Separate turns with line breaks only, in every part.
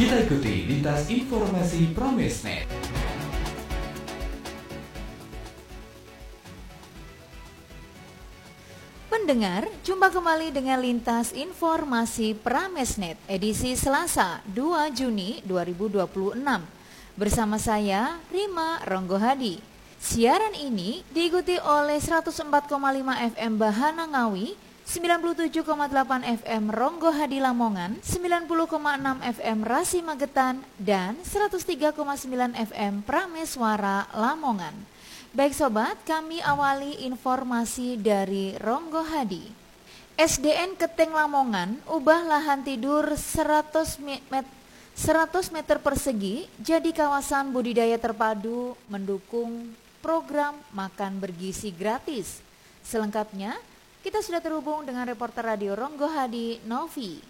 Kita ikuti lintas informasi Pramesnet.
Pendengar, jumpa kembali dengan lintas informasi Pramesnet edisi Selasa 2 Juni 2026. Bersama saya, Rima Ronggohadi. Siaran ini diikuti oleh 104,5 FM Bahana Ngawi, 97,8 FM Ronggohadi Lamongan, 90,6 FM Rasi Magetan, dan 103,9 FM Prameswara Lamongan. Baik sobat, kami awali informasi dari Ronggohadi. SDN Keteng Lamongan ubah lahan tidur 100 meter persegi jadi kawasan budidaya terpadu mendukung program makan bergizi gratis. Selengkapnya, kita sudah terhubung dengan reporter Radio Ronggohadi, Novi.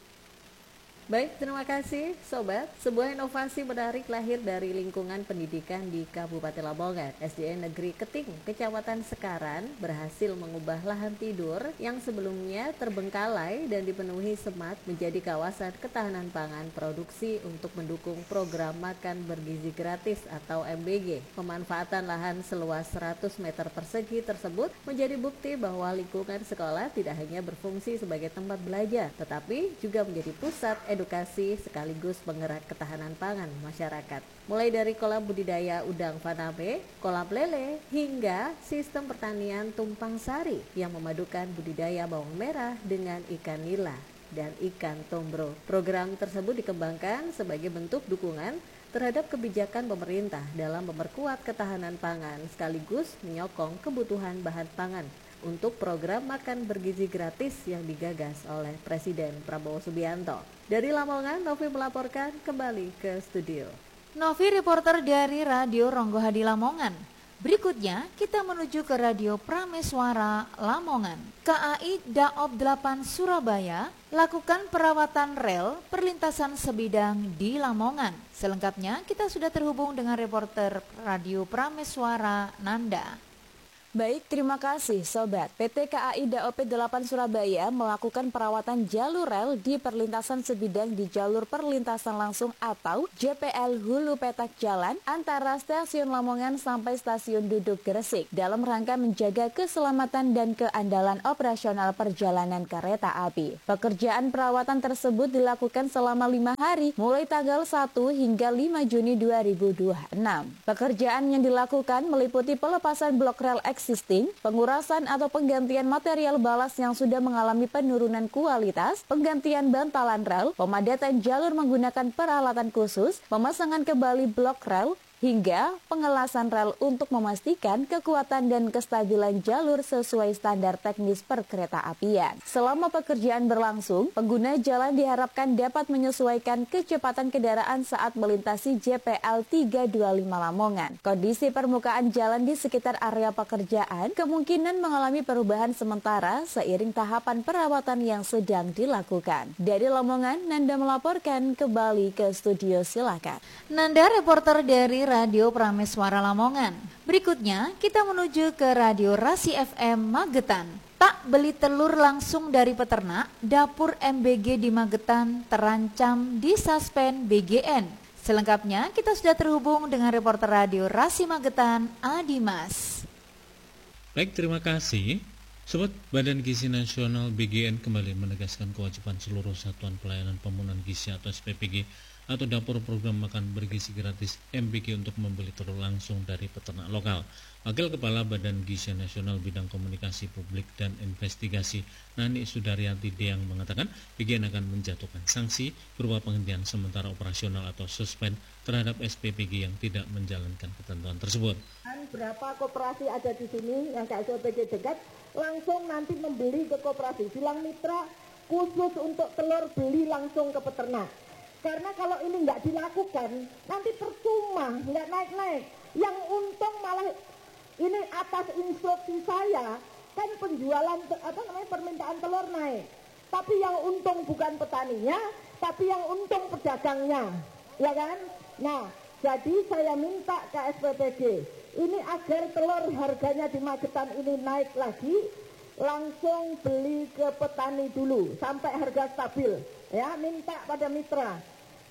Baik, terima kasih Sobat. Sebuah inovasi menarik lahir dari lingkungan pendidikan di Kabupaten Lamongan. SDN Negeri Keting, Kecamatan Sekaran, berhasil mengubah lahan tidur yang sebelumnya terbengkalai dan dipenuhi semat menjadi kawasan ketahanan pangan produksi untuk mendukung program makan bergizi gratis atau MBG. Pemanfaatan lahan seluas 100 meter persegi tersebut menjadi bukti bahwa lingkungan sekolah tidak hanya berfungsi sebagai tempat belajar, tetapi juga menjadi pusat edukasi sekaligus penggerak ketahanan pangan masyarakat. Mulai dari kolam budidaya udang faname, kolam lele, hingga sistem pertanian tumpang sari yang memadukan budidaya bawang merah dengan ikan nila dan ikan tombro. Program tersebut dikembangkan sebagai bentuk dukungan terhadap kebijakan pemerintah dalam memperkuat ketahanan pangan sekaligus menyokong kebutuhan bahan pangan untuk program makan bergizi gratis yang digagas oleh Presiden Prabowo Subianto. Dari Lamongan, Novi melaporkan kembali ke studio.
Novi, reporter dari Radio Ronggohadi Lamongan. Berikutnya, kita menuju ke Radio Prameswara Lamongan. KAI Daop 8 Surabaya lakukan perawatan rel perlintasan sebidang di Lamongan. Selengkapnya, kita sudah terhubung dengan reporter Radio Prameswara, Nanda.
Baik, terima kasih Sobat. PT KAI Daop 8 Surabaya melakukan perawatan jalur rel di perlintasan sebidang di jalur perlintasan langsung atau JPL Hulu Petak Jalan antara Stasiun Lamongan sampai Stasiun Duduk Gresik dalam rangka menjaga keselamatan dan keandalan operasional perjalanan kereta api. Pekerjaan perawatan tersebut dilakukan selama 5 hari mulai tanggal 1 hingga 5 Juni 2026. Pekerjaan yang dilakukan meliputi pelepasan blok rel existing, pengurasan atau penggantian material balas yang sudah mengalami penurunan kualitas, penggantian bantalan rel, pemadatan jalur menggunakan peralatan khusus, pemasangan kembali blok rel, hingga pengelasan rel untuk memastikan kekuatan dan kestabilan jalur sesuai standar teknis perkeretaapian. Selama pekerjaan berlangsung, pengguna jalan diharapkan dapat menyesuaikan kecepatan kendaraan saat melintasi JPL 325 Lamongan. Kondisi permukaan jalan di sekitar area pekerjaan kemungkinan mengalami perubahan sementara seiring tahapan perawatan yang sedang dilakukan. Dari Lamongan, Nanda melaporkan kembali ke studio, silakan.
Nanda, reporter dari Radio Prameswara Lamongan. Berikutnya, kita menuju ke Radio Rasi FM Magetan. Tak beli telur langsung dari peternak, dapur MBG di Magetan terancam disuspend BGN. Selengkapnya, kita sudah terhubung dengan reporter Radio Rasi Magetan, Adimas.
Baik, terima kasih. Sobat, Badan Gizi Nasional BGN kembali menegaskan kewajiban seluruh Satuan Pelayanan Pemenuhan Gizi atau SPPG atau dapur program makan bergizi gratis MBG untuk membeli telur langsung dari peternak lokal. Wakil Kepala Badan Gizi Nasional Bidang Komunikasi Publik dan Investigasi Nani Sudaryanti Deang mengatakan BGN akan menjatuhkan sanksi berupa penghentian sementara operasional atau suspend terhadap SPPG yang tidak menjalankan ketentuan tersebut.
Berapa koperasi ada di sini yang KSPPG dekat langsung nanti membeli ke koperasi, bilang mitra khusus untuk telur beli langsung ke peternak. Karena kalau ini nggak dilakukan, nanti percuma, nggak naik-naik. Yang untung malah ini atas instruksi saya, kan penjualan permintaan telur naik. Tapi yang untung bukan petaninya, tapi yang untung pedagangnya, ya kan? Nah, jadi saya minta ke SPPG, ini agar telur harganya di Magetan ini naik lagi, langsung beli ke petani dulu sampai harga stabil. Ya, minta pada mitra.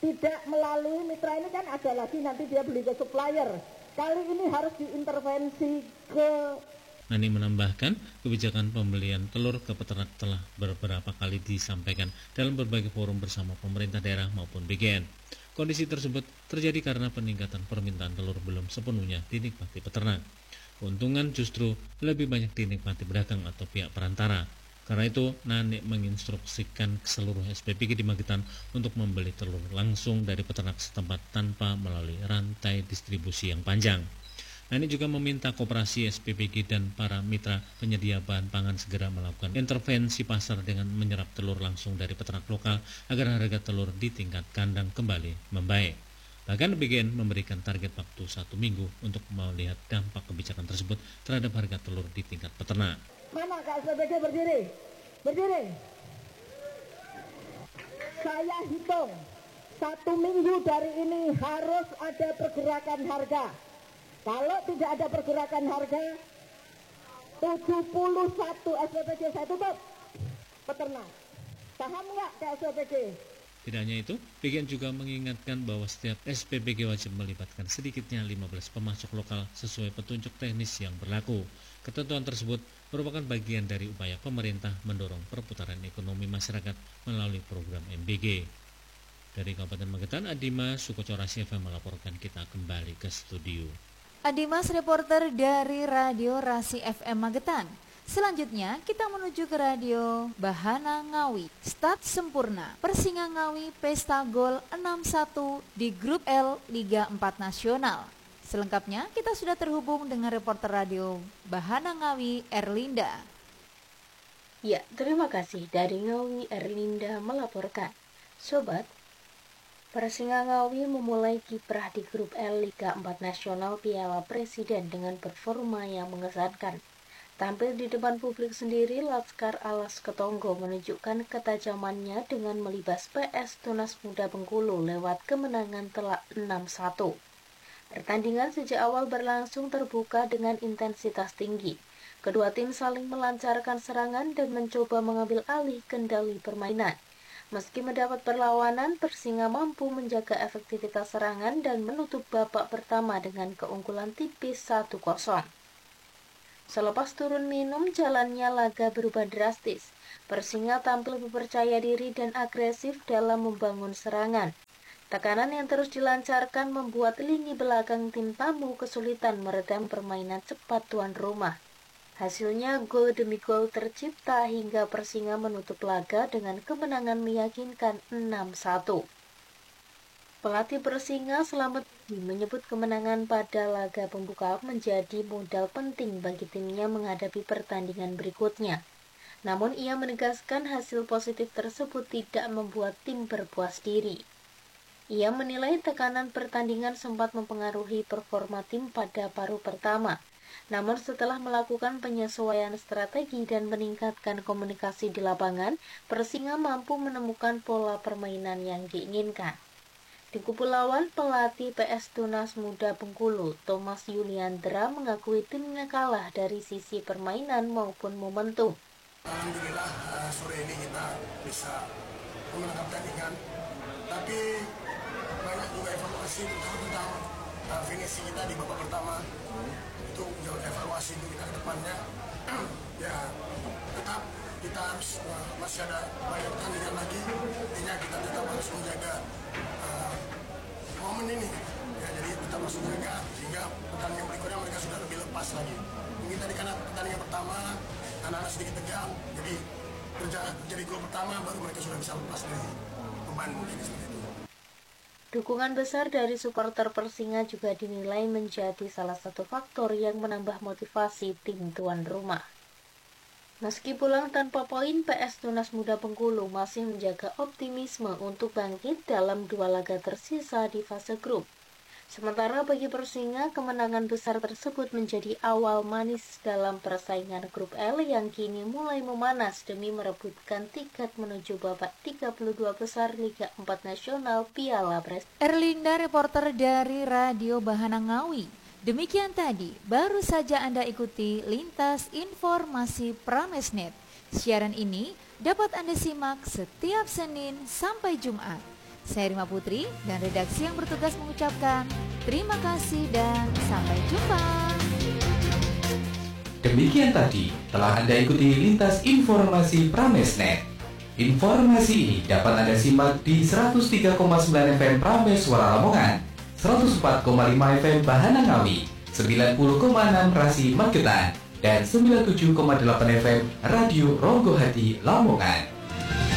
tidak melalui mitra ini kan ada lagi nanti dia beli ke supplier. Kali ini harus diintervensi ke.
Nani menambahkan, kebijakan pembelian telur ke peternak telah beberapa kali disampaikan dalam berbagai forum bersama pemerintah daerah maupun BGN. Kondisi tersebut terjadi karena peningkatan permintaan telur belum sepenuhnya dinikmati peternak. Keuntungan justru lebih banyak dinikmati pedagang atau pihak perantara. Karena itu, Nani menginstruksikan seluruh SPPG di Magetan untuk membeli telur langsung dari peternak setempat tanpa melalui rantai distribusi yang panjang. Nani juga meminta koperasi SPPG dan para mitra penyedia bahan pangan segera melakukan intervensi pasar dengan menyerap telur langsung dari peternak lokal agar harga telur di tingkat kandang kembali membaik. Bahkan BGN memberikan target waktu 1 minggu untuk melihat dampak kebijakan tersebut terhadap harga telur di tingkat peternak.
Mana Kak SPPG berdiri? Berdiri. Saya hitung 1 minggu dari ini harus ada pergerakan harga. Kalau tidak ada pergerakan harga, 71 SPPG saya tutup peternak. Paham nggak Kak SPPG?
Tidak hanya itu, BGN juga mengingatkan bahwa setiap SPPG wajib melibatkan sedikitnya 15 pemasok lokal sesuai petunjuk teknis yang berlaku. Ketentuan tersebut merupakan bagian dari upaya pemerintah mendorong perputaran ekonomi masyarakat melalui program MBG. Dari Kabupaten Magetan, Adimas Sukoco Rasi FM melaporkan. Kita kembali ke studio.
Adimas, reporter dari Radio Rasi FM Magetan. Selanjutnya kita menuju ke Radio Bahana Ngawi. Start sempurna, Persinga Ngawi Pesta Gol 6-1 di Grup L Liga 4 Nasional. Selengkapnya kita sudah terhubung dengan reporter Radio Bahana Ngawi Erlinda.
Ya, terima kasih. Dari Ngawi Erlinda melaporkan. Sobat, Persinga Ngawi memulai kiprah di Grup L Liga 4 Nasional Piala Presiden dengan performa yang mengesankan. Tampil di depan publik sendiri, Laskar Alas Ketonggo menunjukkan ketajamannya dengan melibas PS Tunas Muda Bengkulu lewat kemenangan telak 6-1. Pertandingan sejak awal berlangsung terbuka dengan intensitas tinggi. Kedua tim saling melancarkan serangan dan mencoba mengambil alih kendali permainan. Meski mendapat perlawanan, Persinga mampu menjaga efektivitas serangan dan menutup babak pertama dengan keunggulan tipis 1-0. Selepas turun minum, jalannya laga berubah drastis. Persinga tampil berpercaya diri dan agresif dalam membangun serangan. Tekanan yang terus dilancarkan membuat lini belakang tim tamu kesulitan meredam permainan cepat tuan rumah. Hasilnya gol demi gol tercipta hingga Persinga menutup laga dengan kemenangan meyakinkan 6-1. Pelatih Persinga Slamet menyebut kemenangan pada laga pembuka menjadi modal penting bagi timnya menghadapi pertandingan berikutnya. Namun ia menegaskan hasil positif tersebut tidak membuat tim berpuas diri. Ia menilai tekanan pertandingan sempat mempengaruhi performa tim pada paruh pertama. Namun setelah melakukan penyesuaian strategi dan meningkatkan komunikasi di lapangan, Persinga mampu menemukan pola permainan yang diinginkan. Di kubu lawan, pelatih PS Tunas Muda Bengkulu, Thomas Yuliandra, mengakui timnya kalah dari sisi permainan maupun momentum.
Alhamdulillah sore ini kita bisa memenangkan pertandingan, tapi banyak juga evaluasi tentang finishing kita di babak pertama. Itu jauh evaluasi untuk kita ke depannya. Ya tetap kita harus masih ada banyak pertandingan lagi, artinya kita tetap harus menjaga momen ini. Ya, jadi kita harus menjaga sehingga pertandingan berikutnya mereka sudah lebih lepas lagi. Mungkin tadi karena pertandingan pertama anak-anak sedikit tegang, jadi gol pertama baru mereka sudah bisa lepas dari beban mungkin seperti itu.
Dukungan besar dari supporter Persinga juga dinilai menjadi salah satu faktor yang menambah motivasi tim tuan rumah. Meski pulang tanpa poin, PS Tunas Muda Bengkulu masih menjaga optimisme untuk bangkit dalam 2 laga tersisa di fase grup. Sementara bagi Persinga, kemenangan besar tersebut menjadi awal manis dalam persaingan grup L yang kini mulai memanas demi merebutkan tiket menuju babak 32 besar Liga 4 Nasional Piala Presiden.
Erlinda, reporter dari Radio Bahana Ngawi. Demikian tadi, baru saja Anda ikuti Lintas Informasi Pramesnet. Siaran ini dapat Anda simak setiap Senin sampai Jumat. Saya Rima Putri dan redaksi yang bertugas mengucapkan terima kasih dan sampai jumpa.
Demikian tadi telah Anda ikuti Lintas Informasi Pramesnet. Informasi ini dapat Anda simak di 103,9 FM Prames Suara Lamongan, 104,5 FM Bahana Ngawi, 90,6 Rasi Magetan, dan 97,8 FM Radio Ronggo Hati Lamongan.